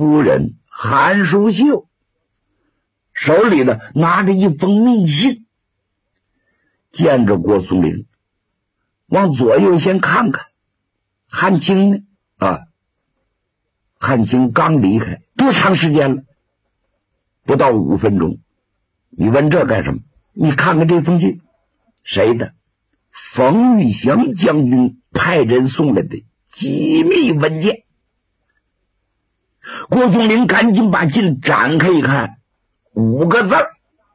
夫人韩淑秀，手里呢拿着一封密信，见着郭松龄，往左右先看看。汉卿呢？汉卿刚离开，多长时间了？不到5分钟。你问这干什么？你看看这封信，谁的？冯玉祥将军派人送来的机密文件。郭松龄赶紧把信展开一看，5个字：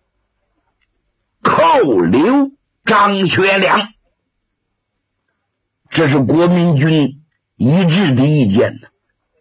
扣留张学良。这是国民军一致的意见呢。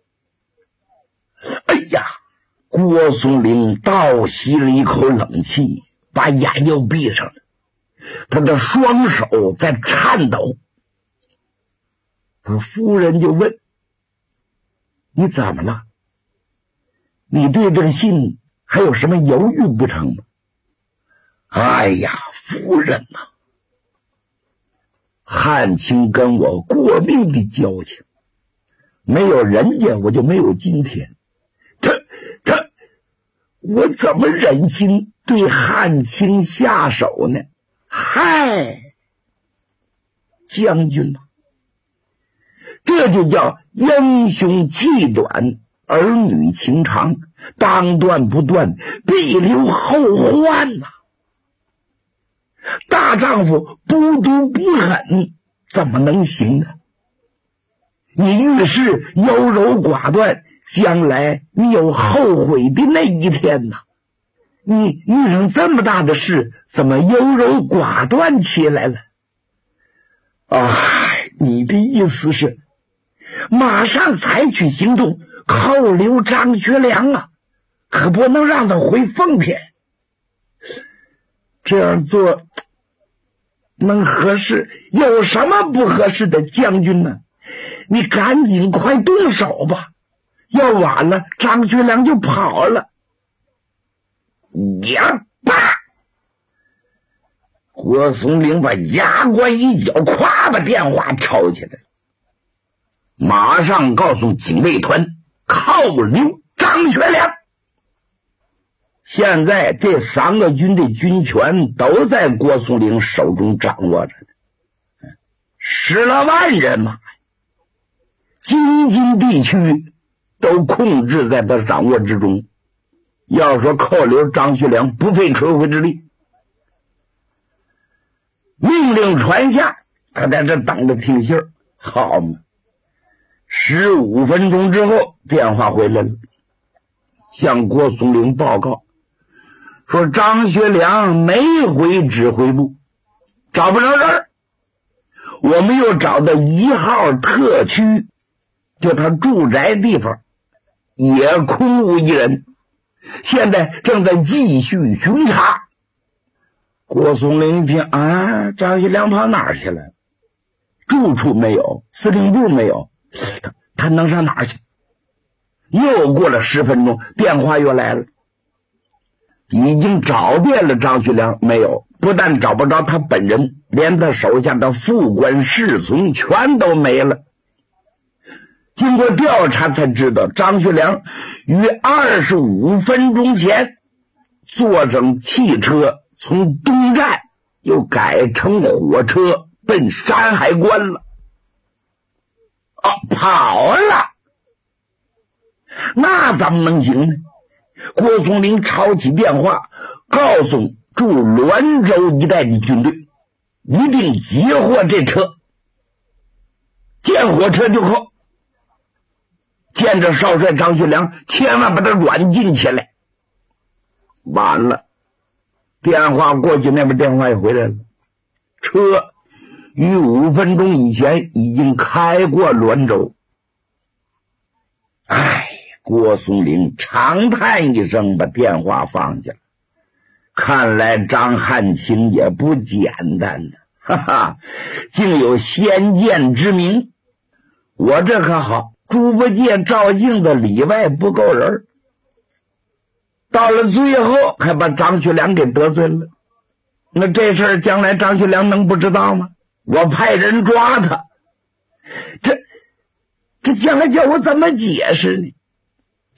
哎呀，郭松龄倒吸了一口冷气，把眼又闭上了，他的双手在颤抖。他夫人就问：你怎么了？你对这个信还有什么犹豫不成吗？哎呀，夫人呐，汉卿跟我过命的交情，没有人家我就没有今天。我怎么忍心对汉卿下手呢？嗨，将军呐，这就叫英雄气短，儿女情长，当断不断，必留后患呐。大丈夫不毒不狠，怎么能行呢？你遇事优柔寡断，将来你有后悔的那一天呐。你遇上这么大的事，怎么优柔寡断起来了？你的意思是马上采取行动，扣留张学良啊，可不能让他回奉天。这样做能合适？有什么不合适的，将军呢？你赶紧快动手吧，要晚了张学良就跑了。呀吧！郭松龄把牙关一咬，咵把电话抄起来，马上告诉警卫团扣留张学良。现在这3个军的军权都在郭松龄手中掌握着呢，10来万人马，京津地区都控制在他掌握之中。要说扣留张学良，不费吹灰之力。命令传下，他在这等着听信儿。好嘛，15分钟之后电话回来了，向郭松龄报告说张学良没回指挥部，找不着人。我们又找到1号特区，就他住宅地方，也空无一人，现在正在继续巡查。郭松龄一听张学良跑哪儿去了？住处没有，司令部没有，他能上哪儿去？又过了10分钟，电话又来了，已经找遍了张学良，没有，不但找不着他本人，连他手下的副官侍从全都没了。经过调查才知道，张学良于25分钟前坐上汽车从东站又改成火车奔山海关了。跑了，那怎么能行呢？郭松龄抄起电话，告诉驻滦州一带的军队，一定截获这车，见火车就扣，见着少帅张学良，千万把他软禁起来。完了，电话过去，那边电话也回来了，车于5分钟以前已经开过滦州。郭松龄长叹一声，把电话放下了。看来张汉卿也不简单呢，竟有先见之明。我这可好，猪八戒、照镜子里外不够人，到了最后还把张学良给得罪了。那这事儿将来张学良能不知道吗？我派人抓他，这将来叫我怎么解释呢？